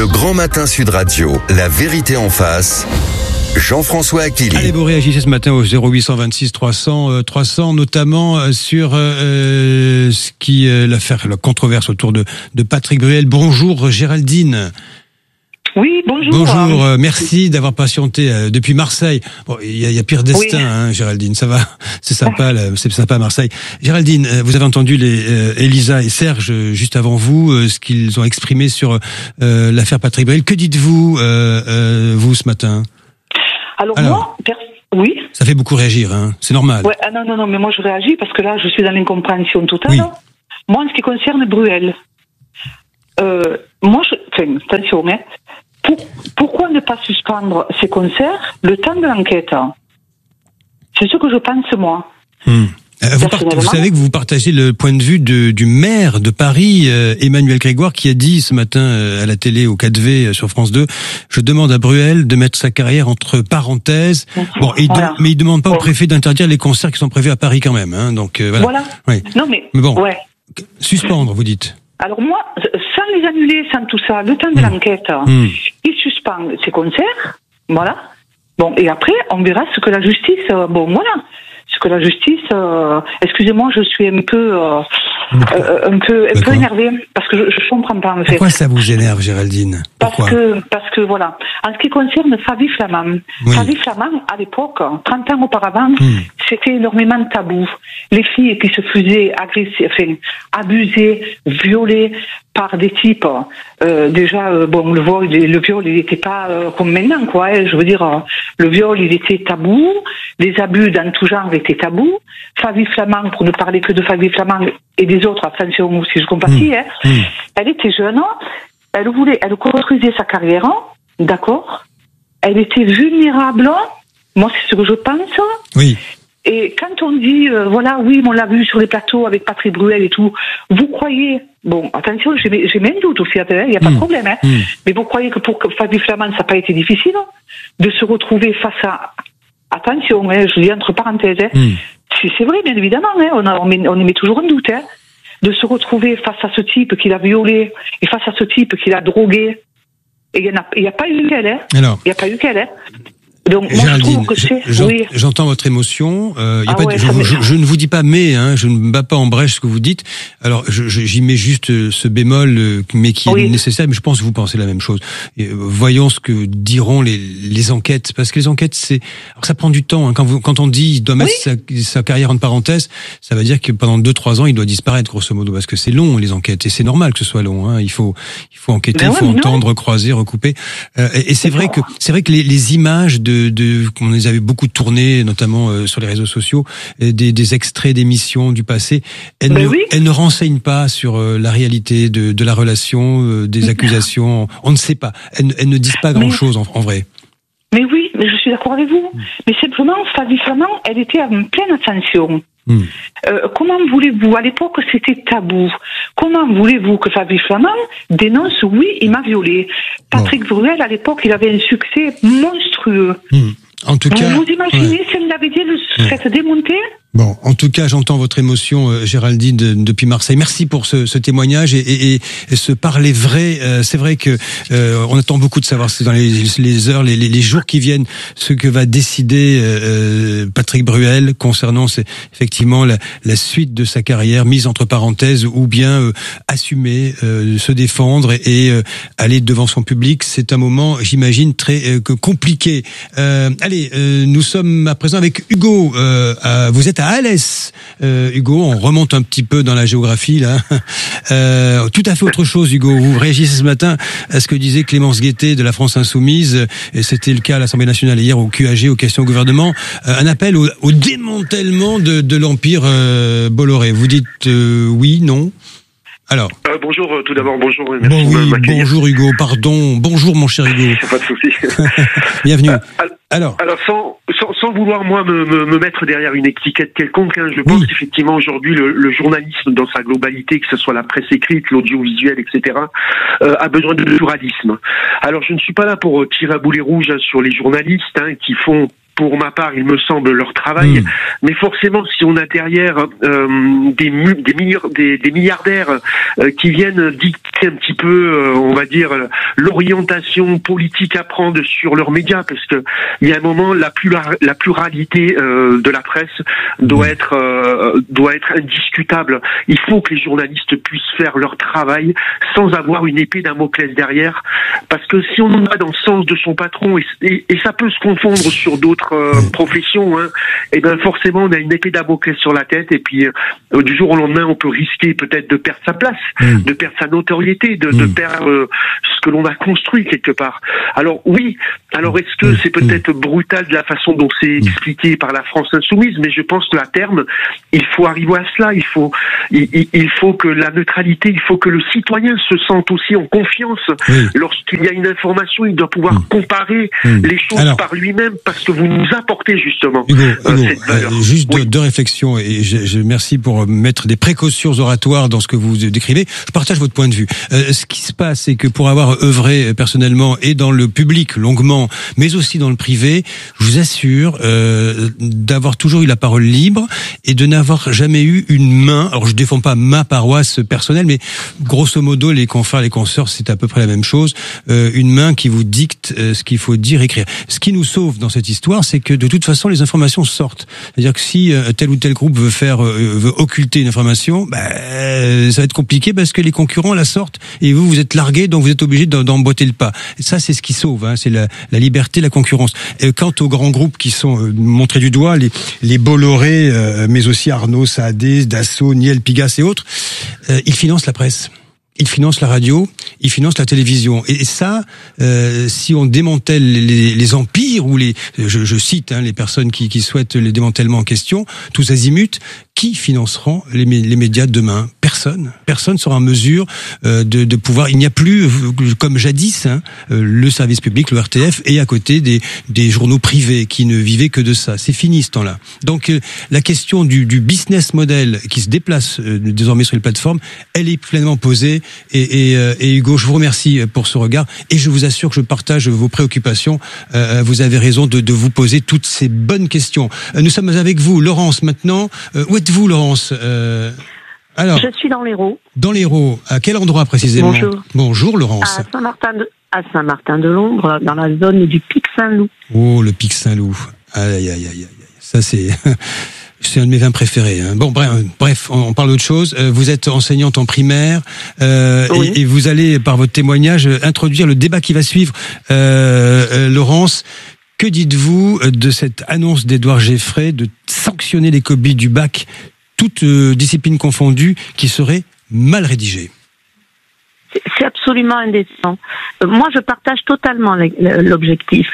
Le Grand Matin Sud Radio, la vérité en face. Jean-François Aquili. Allez, vous réagissez ce matin au 0826 300 300, notamment sur l'affaire, la controverse autour de Patrick Bruel. Bonjour Géraldine. Oui, bonjour. Bonjour, merci d'avoir patienté depuis Marseille. Bon, il y a pire destin, oui. Hein, Géraldine, ça va, c'est sympa à Marseille. Géraldine, vous avez entendu Elisa et Serge juste avant vous, ce qu'ils ont exprimé sur l'affaire Patrick Bruel. Que dites-vous, vous, ce matin? Alors moi, oui. Ça fait beaucoup réagir, hein. C'est normal. Ouais, non, mais moi je réagis parce que là, je suis dans l'incompréhension totale. Oui. Moi, en ce qui concerne Bruel, attention, hein. Pourquoi ne pas suspendre ces concerts le temps de l'enquête? C'est ce que je pense, moi. Vous savez que vous partagez le point de vue du maire de Paris, Emmanuel Grégoire, qui a dit ce matin à la télé au 4V sur France 2, je demande à Bruel de mettre sa carrière entre parenthèses. Bon, mais il demande pas au préfet d'interdire les concerts qui sont prévus à Paris quand même. Hein, donc voilà. Oui. Non mais bon, suspendre, vous dites. Alors moi, sans les annuler, sans tout ça, le temps de l'enquête, il suspend ses concerts, voilà. Bon, et après, on verra ce que la justice, excusez-moi, je suis un peu énervée, parce que je comprends pas, en fait. Pourquoi ça vous énerve, Géraldine? Parce que voilà. En ce qui concerne Flavie Flament, Flavie Flament, à l'époque, 30 ans auparavant, c'était énormément tabou. Les filles qui se faisaient abuser, violer par des types, le viol, il n'était pas comme maintenant, quoi. Hein, je veux dire, le viol, il était tabou. Les abus dans tout genre étaient tabous. Flavie Flament, pour ne parler que de Flavie Flament et des autres, attention, si je compatis, elle était jeune, elle construisait sa carrière, d'accord. Elle était vulnérable. Moi, c'est ce que je pense. Oui. Et quand on dit, on l'a vu sur les plateaux avec Patrick Bruel et tout, vous croyez, bon, attention, j'ai mes doutes aussi, il n'y a pas de problème, hein, mais vous croyez que pour Flavie Flament, ça n'a pas été difficile de se retrouver face à, attention, je dis entre parenthèses, c'est vrai, bien évidemment, on y met toujours un doute, de se retrouver face à ce type qui l'a violé et face à ce type qui l'a drogué, et il n'y a pas eu qu'elle, il n'y a pas eu qu'elle, Donc, moi, Géraldine, je trouve que j'entends votre émotion. Je ne vous dis pas je ne me bats pas en brèche ce que vous dites. Alors, j'y mets juste ce bémol, mais qui est nécessaire. Mais je pense que vous pensez la même chose. Et, voyons ce que diront les enquêtes, parce que les enquêtes, alors ça prend du temps. Hein. Quand on dit il doit mettre sa carrière en parenthèse, ça veut dire que pendant 2-3 ans, il doit disparaître grosso modo, parce que c'est long les enquêtes, et c'est normal que ce soit long. Hein. Il faut enquêter, il faut entendre, croiser, recouper. Et c'est vrai que les images on les avait beaucoup tournées, notamment sur les réseaux sociaux, des extraits d'émissions du passé. Elles ne renseignent pas sur la réalité de la relation, des accusations. On ne sait pas. Elles ne disent pas grand-chose en vrai. Mais oui, mais je suis d'accord avec vous. Mais simplement, Flavie Flament, elle était en pleine ascension. Comment voulez-vous, à l'époque c'était tabou, comment voulez-vous que Flavie Flament dénonce, oui, il m'a violé. Patrick Bruel, à l'époque, il avait un succès monstrueux. En tout cas, vous imaginez si elle l'avait dit, elle serait démontée? Bon, en tout cas, j'entends votre émotion, Géraldine, depuis Marseille. Merci pour ce témoignage et ce parler vrai. C'est vrai que on attend beaucoup de savoir dans les heures, les jours qui viennent, ce que va décider Patrick Bruel concernant effectivement la suite de sa carrière mise entre parenthèses, ou bien assumer, se défendre et aller devant son public. C'est un moment, j'imagine, très compliqué. Allez, nous sommes à présent avec Hugo. Vous êtes à Alès, Hugo. On remonte un petit peu dans la géographie là. Tout à fait autre chose, Hugo. Vous réagissez ce matin à ce que disait Clémence Guettet de la France Insoumise, et c'était le cas à l'Assemblée nationale hier au QAG, aux questions au gouvernement. Un appel au démantèlement de l'empire Bolloré. Vous dites oui, non? Alors. Bonjour, tout d'abord, bonjour. Merci de m'accueillir. Bonjour Hugo, pardon. Bonjour mon cher Hugo. Pas de souci. Bienvenue. Alors sans vouloir moi me mettre derrière une étiquette quelconque, je pense qu'effectivement aujourd'hui le journalisme dans sa globalité, que ce soit la presse écrite, l'audiovisuel, etc., a besoin de pluralisme. Alors je ne suis pas là pour tirer à boulet rouge sur les journalistes qui font, pour ma part, il me semble, leur travail. Mais forcément, si on a derrière des milliardaires qui viennent dicter un petit peu, on va dire, l'orientation politique à prendre sur leurs médias, parce que il y a un moment, la pluralité de la presse doit être indiscutable. Il faut que les journalistes puissent faire leur travail sans avoir une épée Damoclès derrière, parce que si on va dans le sens de son patron, et ça peut se confondre sur d'autres professions, et ben forcément on a une épée Damoclès sur la tête, et puis du jour au lendemain on peut risquer peut-être de perdre sa place, de perdre sa notoriété, de perdre ce que l'on a construit quelque part. Alors oui, est-ce que c'est peut-être brutal de la façon dont c'est expliqué par la France insoumise, mais je pense qu'à terme il faut arriver à cela. Il faut que la neutralité, il faut que le citoyen se sente aussi en confiance. Lorsqu'il y a une information, il doit pouvoir comparer les choses par lui-même, parce que vous nous apportez justement Hugo, cette valeur. Juste deux réflexions, et je merci pour mettre des précautions oratoires dans ce que vous décrivez. Je partage votre point de vue. Ce qui se passe, c'est que pour avoir œuvré personnellement et dans le public longuement, mais aussi dans le privé, je vous assure d'avoir toujours eu la parole libre et de n'avoir jamais eu une main. Alors je défends pas ma paroisse personnelle, mais grosso modo les confrères, les consoeurs, c'est à peu près la même chose. Une main qui vous dicte ce qu'il faut dire, écrire. Ce qui nous sauve dans cette histoire, c'est que de toute façon les informations sortent. C'est-à-dire que si tel ou tel groupe veut occulter une information, ça va être compliqué parce que les concurrents la sortent et vous êtes largué, donc vous êtes obligé d'emboîter le pas. Et ça, c'est ce qui sauve, c'est la liberté, la concurrence. Et quant aux grands groupes qui sont montrés du doigt, les Bolloré, mais aussi Arnaud Saadé, Dassault, Niel, Pigas et autres, ils financent la presse. Ils financent la radio, ils financent la télévision. Et ça, si on démantèle les empires ou je cite les personnes qui souhaitent les démantèlements en question, tous azimuts, qui financeront les médias demain? Personne sera en mesure de pouvoir. Il n'y a plus, comme jadis, le service public, le RTF, et à côté des journaux privés qui ne vivaient que de ça. C'est fini ce temps-là. Donc la question du business model qui se déplace désormais sur les plateformes, elle est pleinement posée. Et Hugo, je vous remercie pour ce regard, et je vous assure que je partage vos préoccupations. Vous avez raison de vous poser toutes ces bonnes questions. Nous sommes avec vous, Laurence, maintenant. Où êtes-vous, Laurence? Alors, je suis dans l'Hérault. Dans l'Hérault. À quel endroit précisément? Bonjour, Laurence. À Saint-Martin-de-Londres, dans la zone du Pic Saint-Loup. Oh, le Pic Saint-Loup. Aïe. Ça, c'est un de mes vins préférés. Bon, bref, on parle d'autre chose. Vous êtes enseignante en primaire, oui. et vous allez, par votre témoignage, introduire le débat qui va suivre. Laurence, que dites-vous de cette annonce d'Édouard Geffray de sanctionner les copies du bac, toutes disciplines confondues, qui seraient mal rédigées? C'est absolument indécent. Moi, je partage totalement l'objectif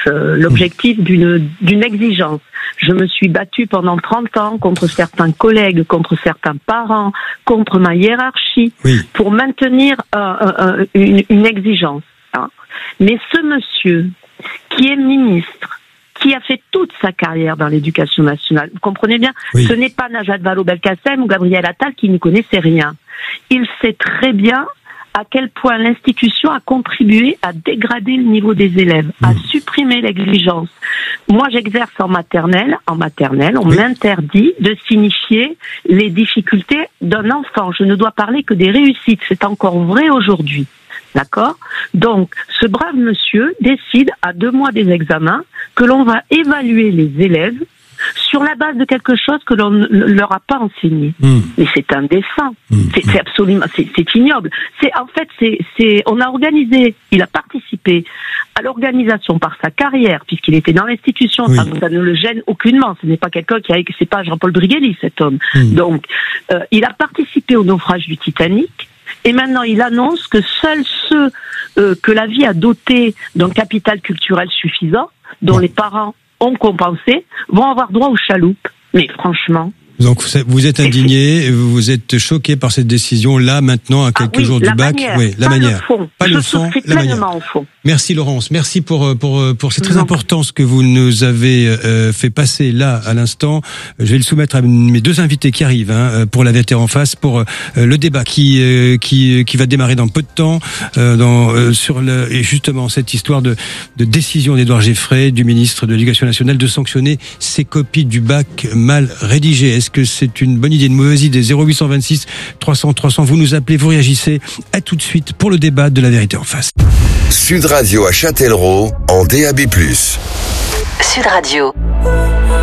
d'une exigence. Je me suis battue pendant 30 ans contre certains collègues, contre certains parents, contre ma hiérarchie, pour maintenir une exigence. Mais ce monsieur, qui est ministre, qui a fait toute sa carrière dans l'éducation nationale, vous comprenez bien, ce n'est pas Najat Vallaud-Belkacem ou Gabriel Attal qui n'y connaissait rien. Il sait très bien à quel point l'institution a contribué à dégrader le niveau des élèves, à supprimer l'exigence. Moi, j'exerce en maternelle, on m'interdit de signifier les difficultés d'un enfant. Je ne dois parler que des réussites. C'est encore vrai aujourd'hui. D'accord? Donc, ce brave monsieur décide, à 2 mois des examens, que l'on va évaluer les élèves sur la base de quelque chose que l'on ne leur a pas enseigné. Mais c'est indécent. C'est absolument, c'est ignoble. On a organisé, il a participé à l'organisation par sa carrière, puisqu'il était dans l'institution, ça ne le gêne aucunement. Ce n'est pas quelqu'un c'est pas Jean-Paul Brigelli, cet homme. Donc, il a participé au naufrage du Titanic. Et maintenant, il annonce que seuls ceux que la vie a dotés d'un capital culturel suffisant, dont les parents ont compensé, vont avoir droit aux chaloupes. Mais franchement... Donc vous êtes indigné, vous êtes choqué par cette décision là maintenant à quelques jours du bac. La manière. Pas le fond, la manière. Au fond. Merci Laurence, merci pour c'est très important ce que vous nous avez fait passer là à l'instant. Je vais le soumettre à mes 2 invités qui arrivent pour La Vérité en face, pour le débat qui va démarrer dans peu de temps sur et justement cette histoire de décision d'Édouard Geffray, du ministre de l'Éducation nationale, de sanctionner ces copies du bac mal rédigées. Est-ce que c'est une bonne idée, une mauvaise idée? 0826 300 300, vous nous appelez, vous réagissez. À tout de suite pour le débat de La Vérité en face. Sud Radio à Châtellerault en DAB+. Sud Radio.